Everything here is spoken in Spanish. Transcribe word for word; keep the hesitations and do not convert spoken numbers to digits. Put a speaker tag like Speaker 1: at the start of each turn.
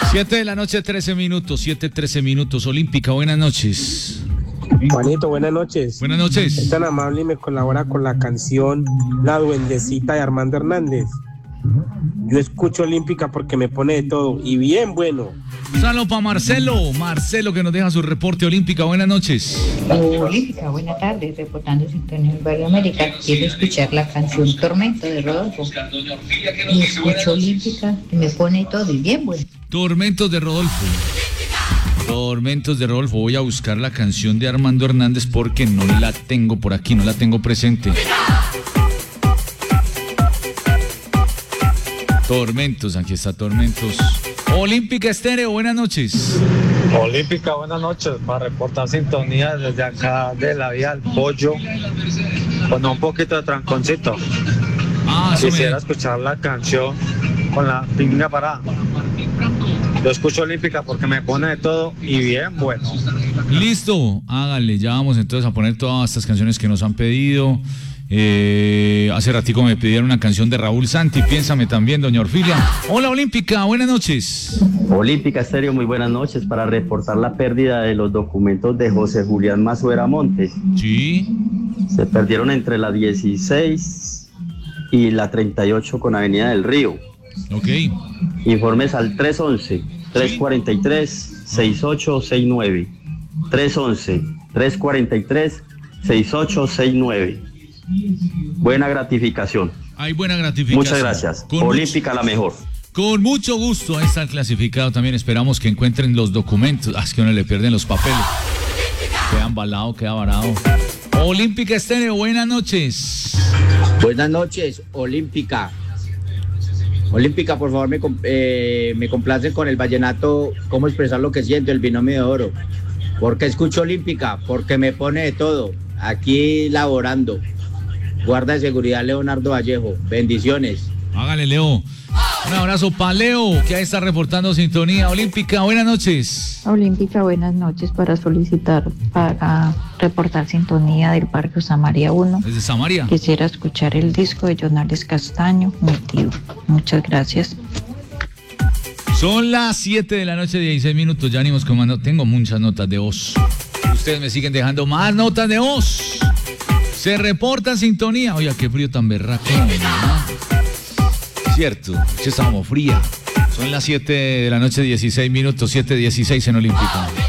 Speaker 1: siete de la noche, trece minutos, siete, trece minutos. Olímpica, buenas noches.
Speaker 2: Juanito, buenas noches.
Speaker 1: Buenas noches.
Speaker 2: Es tan amable y me colabora con la canción La Duendecita de Armando Hernández. Yo escucho Olímpica porque me pone de todo y bien bueno.
Speaker 1: Saludos para Marcelo. Marcelo que nos deja su reporte. Olímpica, buenas noches.
Speaker 3: Olímpica, buenas tardes, reportando sintonía en Barrio América. Quiero escuchar la canción Tormento de Rodolfo. Y escucho Olímpica y me pone todo y bien bueno.
Speaker 1: Tormentos de Rodolfo. Tormentos de Rodolfo. Voy a buscar la canción de Armando Hernández porque no la tengo por aquí, no la tengo presente. Tormentos, aquí está Tormentos. Olímpica Estéreo, buenas noches.
Speaker 4: Olímpica, buenas noches. Para reportar sintonía desde acá de la vía al Pollo, con un poquito de tranconcito.
Speaker 1: Ah,
Speaker 4: Quisiera
Speaker 1: me...
Speaker 4: escuchar la canción con la pinga parada. Yo escucho Olímpica porque me pone de todo y bien bueno.
Speaker 1: Listo, hágale, ya vamos entonces a poner todas estas canciones que nos han pedido. Eh, hace ratico me pidieron una canción de Raúl Santi, piénsame también, doña Orfilia. Hola Olímpica, buenas noches.
Speaker 5: Olímpica Estéreo, muy buenas noches, para reportar la pérdida de los documentos de José Julián Mazuera Montes.
Speaker 1: Sí.
Speaker 5: Se perdieron entre la dieciséis y la treinta y ocho con Avenida del Río.
Speaker 1: Ok.
Speaker 5: Informes al tres once, tres cuarenta y tres, sesenta y ocho sesenta y nueve. tres once, tres cuarenta y tres, sesenta y ocho sesenta y nueve. Buena gratificación.
Speaker 1: Hay buena gratificación.
Speaker 5: Muchas gracias. Con Olímpica mucho, la mejor.
Speaker 1: Con mucho gusto. Ahí está el clasificado. También esperamos que encuentren los documentos. Ah, es que no le pierden los papeles. Queda embalado, queda varado. Olímpica Estéreo, buenas noches.
Speaker 6: Buenas noches, Olímpica. Olímpica, por favor, me, eh, me complacen con el vallenato, cómo expresar lo que siento, el binomio de oro. ¿Por qué escucho Olímpica? Porque me pone de todo, aquí laborando. Guarda de seguridad Leonardo Vallejo, bendiciones.
Speaker 1: Hágale, Leo. Un abrazo para Leo, que ahí está reportando sintonía. Olímpica, buenas noches.
Speaker 3: Olímpica, buenas noches, para solicitar, para reportar sintonía del Parque Samaria uno.
Speaker 1: ¿Desde Samaria?
Speaker 3: Quisiera escuchar el disco de Jonales Castaño, mi tío. Muchas gracias.
Speaker 1: Son las siete de la noche, dieciséis minutos. Ya venimos comando. Tengo muchas notas de voz. Ustedes me siguen dejando más notas de voz. Se reporta sintonía. Oiga, qué frío tan berraco, ¿no? Cierto, ya estamos fría. Son las siete de la noche, dieciséis minutos, siete dieciséis en Olímpica.